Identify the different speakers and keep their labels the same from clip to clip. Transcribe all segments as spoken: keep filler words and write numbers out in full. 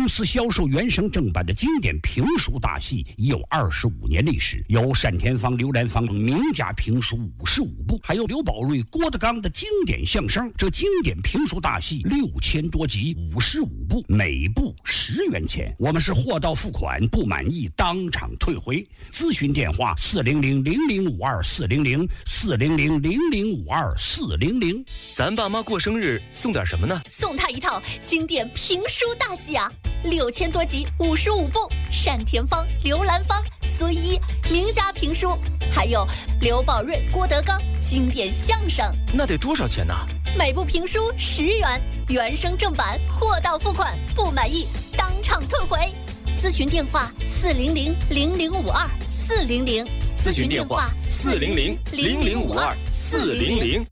Speaker 1: 公司销售原声正版的经典评书大戏已有二十五年历史，有单田芳、刘兰芳名家评书五十五部，还有刘宝瑞、郭德纲的经典相声。这经典评书大戏六千多集，五十五部，每部十元钱。我们是货到付款，不满意当场退回。咨询电话：四零零零零五二四零零四零零零零五二四零零。
Speaker 2: 咱爸妈过生日送点什么呢？
Speaker 3: 送他一套经典评书大戏啊，六千多集，五十五部，单田芳、刘兰芳、孙一名家评书，还有刘宝瑞、郭德纲经典相声。
Speaker 2: 那得多少钱呢？
Speaker 3: 每部评书十元，原声正版，货到付款，不满意当场退回。咨询电话：四零零零零五二四零零。
Speaker 2: 咨询电话：四零零零零五二四零零。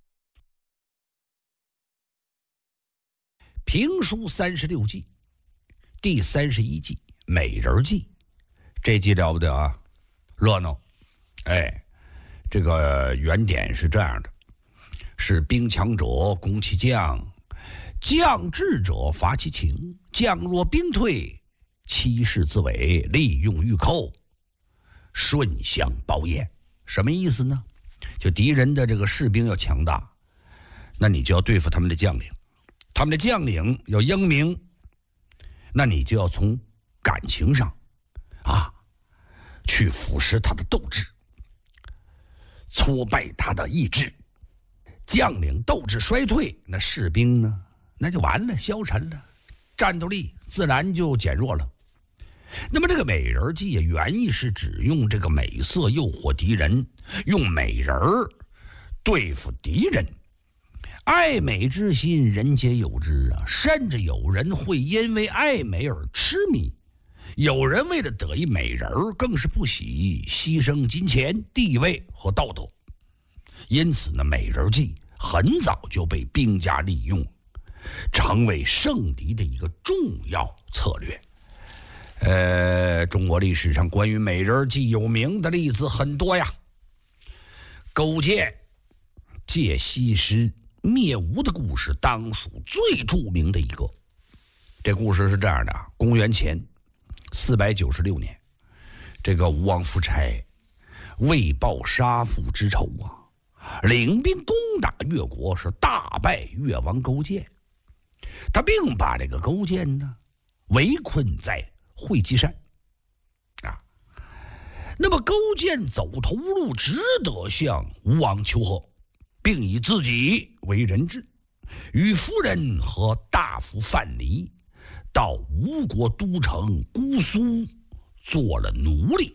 Speaker 1: 评书三十六计，第三十一计美人计。这计了不得啊，热闹。哎，这个原点是这样的，是兵强者攻其将，将智者伐其情，将若兵退，欺世自伪，利用御寇，顺相包宴。什么意思呢？就敌人的这个士兵要强大，那你就要对付他们的将领，他们的将领要英明，那你就要从感情上啊去腐蚀他的斗志，挫败他的意志。将领斗志衰退，那士兵呢，那就完了，消沉了，战斗力自然就减弱了。那么这个美人计原意是指用这个美色诱惑敌人，用美人对付敌人。爱美之心人皆有之啊，甚至有人会因为爱美而痴迷，有人为了得一美人更是不惜牺牲金钱、地位和道德。因此呢，美人计很早就被兵家利用，成为胜敌的一个重要策略。呃，中国历史上关于美人计有名的例子很多呀。勾践借西施灭吴的故事当属最著名的一个。这故事是这样的：公元前四百九十六年，这个吴王夫差为报杀父之仇啊，领兵攻打越国，是大败越王勾践。他并把这个勾践呢围困在会稽山啊。那么勾践走投无路，只得向吴王求和，并以自己为人质，与夫人和大夫范蠡到吴国都城姑苏做了奴隶。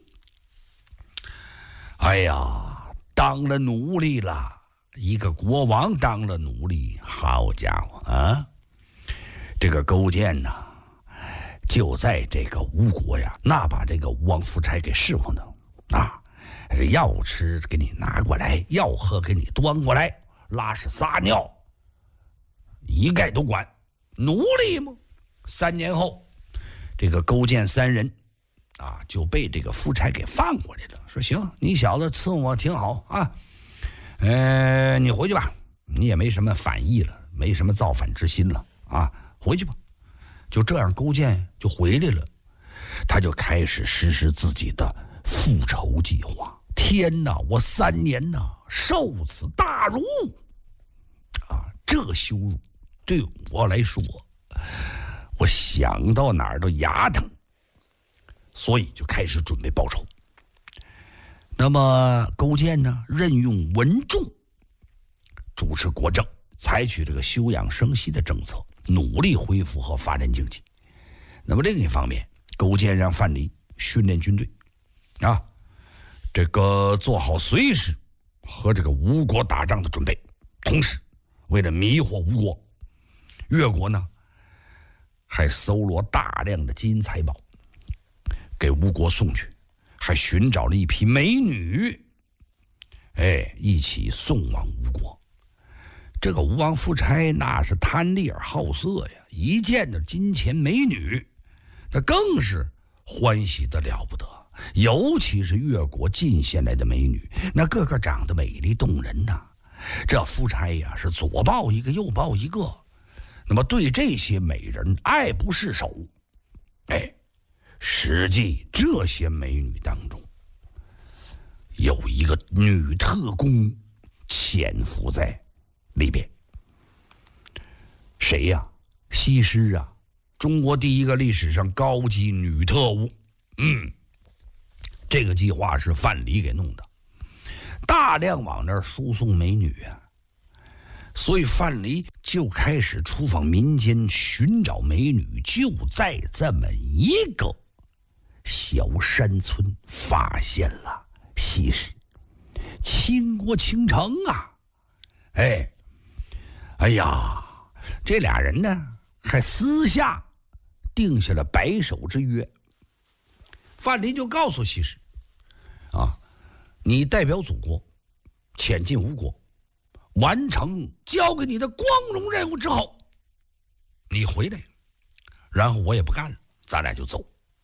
Speaker 1: 哎呀，当了奴隶了，一个国王当了奴隶，好家伙啊！这个勾践呢，就在这个吴国呀，那把这个吴王夫差给侍奉的啊，药吃给你拿过来，药喝给你端过来，拉屎撒尿一概都管，奴隶吗？三年后，这个勾践三人啊就被这个夫差给放过来了，说行，你小子伺候我挺好啊，呃，你回去吧，你也没什么反意了，没什么造反之心了啊，回去吧。就这样，勾践就回来了，他就开始实施自己的复仇计划。天哪，我三年哪受此大辱啊！这羞辱对我来说，我想到哪儿都牙疼，所以就开始准备报仇。那么勾践呢，任用文仲主持国政，采取这个休养生息的政策，努力恢复和发展经济。那么另一方面，勾践让范蠡训练军队啊，这个做好随时和这个吴国打仗的准备。同时为了迷惑吴国，越国呢还搜罗大量的金银财宝给吴国送去，还寻找了一批美女，哎，一起送往吴国。这个吴王夫差那是贪利而好色呀，一见到金钱美女，他更是欢喜的了不得。尤其是越国进献来的美女，那个个长得美丽动人呐、啊。这夫差呀是左抱一个右抱一个，那么对这些美人爱不释手哎，实际这些美女当中，有一个女特工潜伏在里边。谁呀？西施啊，中国第一个历史上高级女特务。嗯，这个计划是范蠡给弄的，大量往那儿输送美女啊。所以范蠡就开始出访民间寻找美女，就在这么一个小山村发现了西施。倾国倾城啊！哎，哎呀，这俩人呢还私下定下了白首之约。范蠡就告诉西施啊，你代表祖国前进吴国，完成交给你的光荣任务之后，你回来，然后我也不干了，咱俩就走。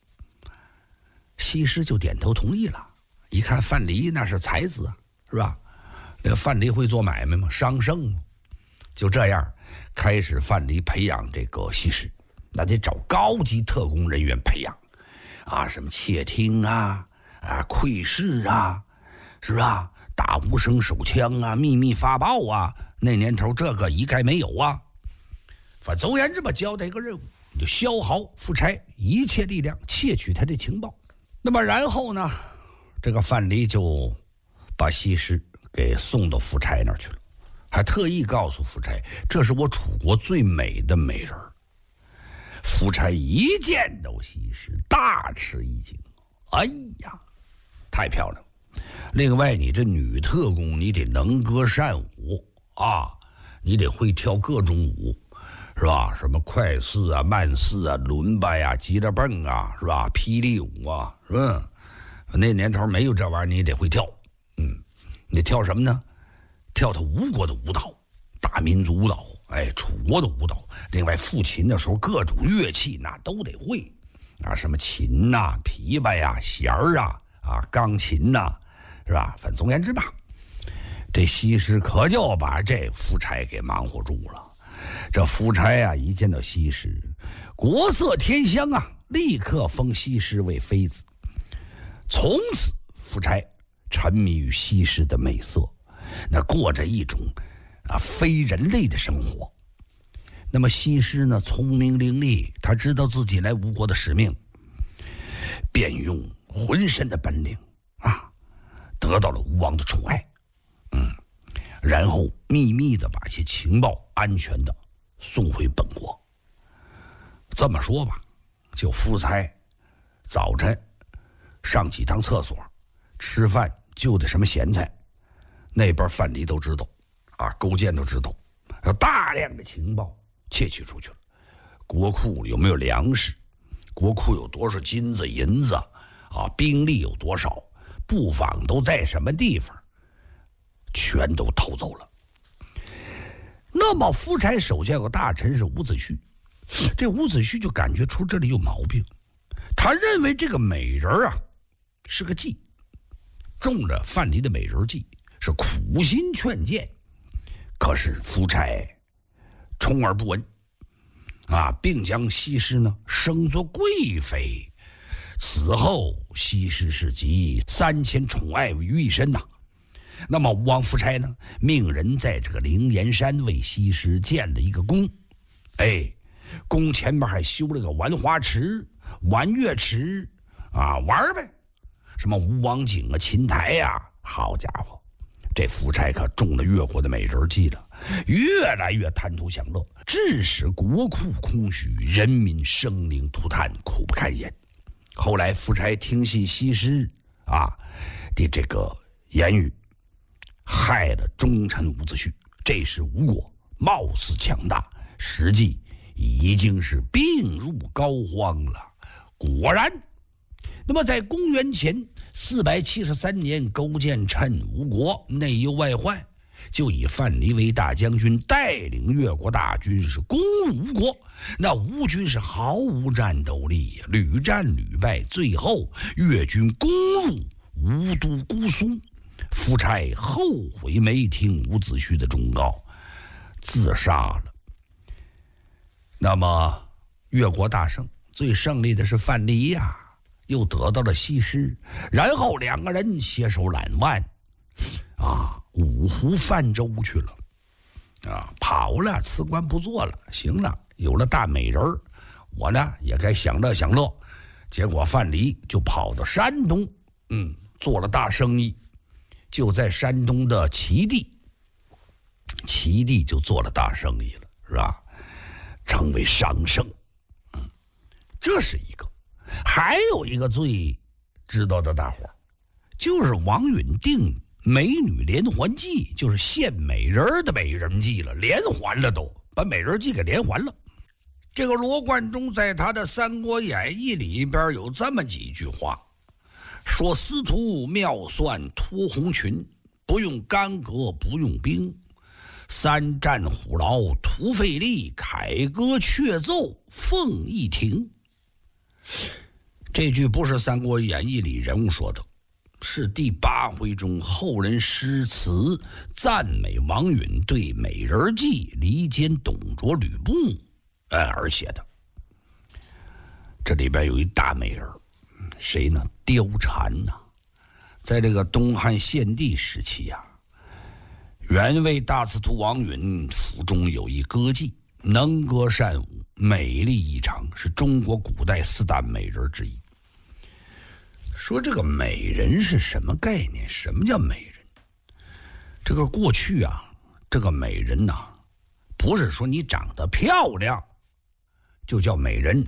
Speaker 1: 西施就点头同意了。一看范蠡那是才子啊，是吧？那个范蠡会做买卖吗？商圣吗？就这样开始范蠡培养这个西施，那得找高级特工人员培养啊，什么窃听啊啊窥视啊，是吧？打无声手枪啊，秘密发报啊，那年头这个一概没有啊。反总而言之吧，交代一个任务，你就消耗夫差一切力量窃取他的情报。那么然后呢，这个范蠡就把西施给送到夫差那儿去了，还特意告诉夫差，这是我楚国最美的美人。夫差一见到西施，大吃一惊，哎呀，太漂亮！另外，你这女特工，你得能歌善舞啊，你得会跳各种舞，是吧？什么快四啊、慢四啊、伦巴呀、吉他蹦啊，是吧？霹雳舞啊，是吧？那年头没有这玩意儿，你也得会跳。嗯，你得跳什么呢？跳他吴国的舞蹈，大民族舞蹈，哎，楚国的舞蹈。另外，抚琴的时候，各种乐器那都得会啊，什么琴呐、啊、琵琶呀、弦儿啊、啊钢琴呐、啊，是吧？反正总而言之吧，这西施可就把这夫差给忙活住了。这夫差啊，一见到西施，国色天香啊，立刻封西施为妃子。从此，夫差沉迷于西施的美色，那过着一种啊非人类的生活。那么西施呢，聪明伶俐，她知道自己来吴国的使命，便用浑身的本领啊，得到了吴王的宠爱。嗯，然后秘密的把一些情报安全的送回本国。这么说吧，就夫差早晨上几趟厕所，吃饭就得什么咸菜，那边范蠡都知道啊，勾践都知道，有大量的情报窃取出去了。国库有没有粮食，国库有多少金子银子啊，兵力有多少，布防都在什么地方，全都偷走了。那么夫差手下有个大臣是伍子胥，这伍子胥就感觉出这里有毛病，他认为这个美人啊是个计，中了范蠡的美人计，是苦心劝谏。可是夫差充耳不闻啊，并将西施呢升作贵妃。此后西施是集三千宠爱于一身呐。那么吴王夫差呢，命人在这个灵岩山为西施建了一个宫，哎，宫前面还修了个玩花池、玩乐池啊，玩呗，什么吴王井啊、琴台呀、啊，好家伙，这夫差可中了越国的美人计了，越来越贪图享乐，致使国库空虚，人民生灵涂炭，苦不堪言。后来夫差听信西施啊的这个言语，害了忠臣伍子胥。这时吴国貌似强大，实际已经是病入膏肓了。果然，那么在公元前四百七十三年，勾践趁吴国内忧外患，就以范蠡为大将军，带领越国大军是攻入吴国。那吴军是毫无战斗力，屡战屡败，最后越军攻入吴都姑苏。夫差后悔没听伍子胥的忠告，自杀了。那么越国大胜， 最胜利的是范蠡呀，又得到了西施，然后两个人携手揽湾，啊，五湖泛舟去了，啊，跑了，辞官不做了，行了，有了大美人儿，我呢也该享乐享乐。结果范蠡就跑到山东，嗯，做了大生意，就在山东的齐地，齐地就做了大生意了，是吧？成为商圣，嗯，这是一个。还有一个最知道的大伙儿，就是王允定美女连环计，就是献美人的美人计了，连环了都，把美人计给连环了。这个罗贯中在他的《三国演义》里边有这么几句话，说司徒妙算脱红裙，不用干戈不用兵，三战虎牢徒费力，凯歌却奏凤翼亭。这句不是《三国演义》里人物说的，是第八回中后人诗词赞美王允对美人计离间董卓吕布而写的。这里边有一大美人，谁呢？貂蝉呐、啊。在这个东汉献帝时期啊，原为大司徒王允府中有一歌妓，能歌善舞，美丽异常，是中国古代四大美人之一。说这个美人是什么概念？什么叫美人？这个过去啊，这个美人呐、啊，不是说你长得漂亮就叫美人，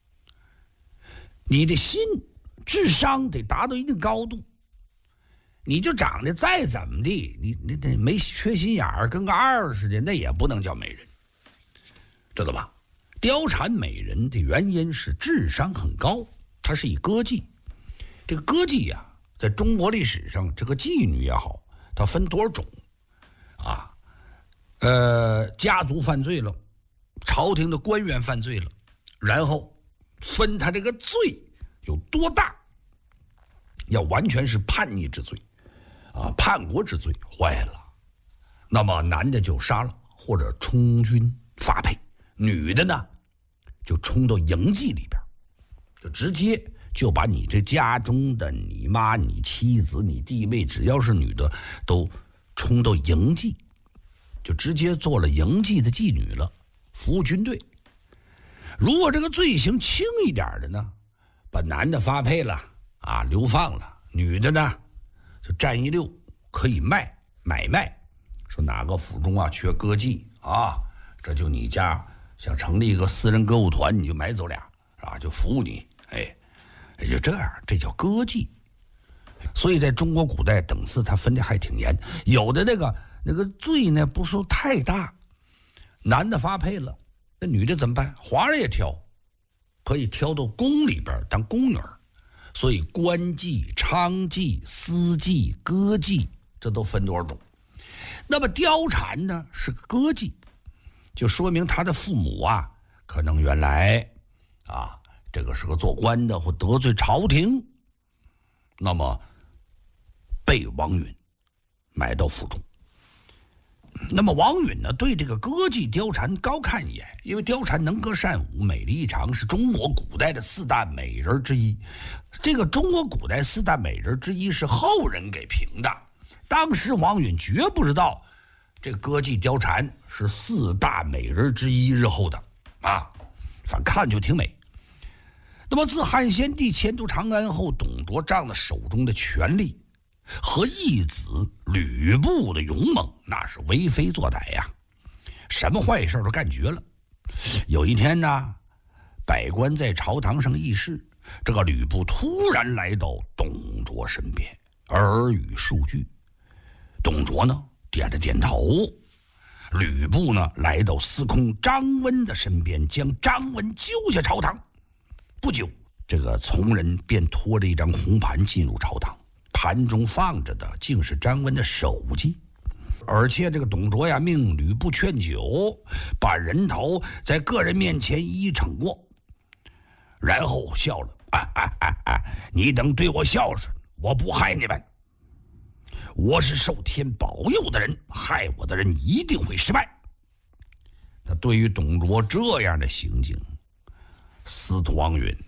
Speaker 1: 你的心智商得达到一定高度，你就长得再怎么地，你你得没缺心眼儿，跟个二似的，那也不能叫美人，知道吧？貂蝉美人的原因是智商很高，她是一歌妓。这个歌妓呀、啊，在中国历史上，这个妓女也好，它分多少种啊？呃，家族犯罪了，朝廷的官员犯罪了，然后分他这个罪有多大，要完全是叛逆之罪啊，叛国之罪，坏了，那么男的就杀了或者充军发配，女的呢就冲到营妓里边，就直接就把你这家中的你妈、你妻子、你弟妹，只要是女的，都冲到营妓，就直接做了营妓的妓女了，服务军队。如果这个罪行轻一点的呢，把男的发配了啊，流放了，女的呢就占一溜，可以卖买卖。说哪个府中啊缺歌妓啊，这就你家想成立一个私人歌舞团，你就买走俩啊，就服务你，哎。也就这样，这叫歌妓。所以在中国古代等次他分的还挺严，有的那个那个罪呢不说太大，男的发配了，那女的怎么办？皇上也挑，可以挑到宫里边当宫女儿。所以官妓、娼妓、私妓、歌妓，这都分多少种。那么貂蝉呢是个歌妓，就说明他的父母啊，可能原来啊。这个是个做官的，或得罪朝廷，那么被王允买到府中。那么王允呢，对这个歌妓貂蝉高看一眼，因为貂蝉能歌善舞，美丽异常，是中国古代的四大美人之一。这个中国古代四大美人之一是后人给评的，当时王允绝不知道这个歌妓貂蝉是四大美人之一，日后的啊，反正看就挺美。那么自汉献帝迁都长安后，董卓仗着手中的权力和义子吕布的勇猛，那是为非作歹呀，什么坏事都干绝了。有一天呢，百官在朝堂上议事，这个吕布突然来到董卓身边，耳语数句。董卓呢点了点头。吕布呢来到司空张温的身边，将张温揪下朝堂。不久，这个从人便拖着一张红盘进入朝堂，盘中放着的竟是张温的手机。而且这个董卓呀，命吕布劝酒，把人头在个人面前一一逞过，然后笑了：“啊啊啊啊！你等对我孝顺，我不害你们。我是受天保佑的人，害我的人一定会失败。”他对于董卓这样的行径， 司徒王允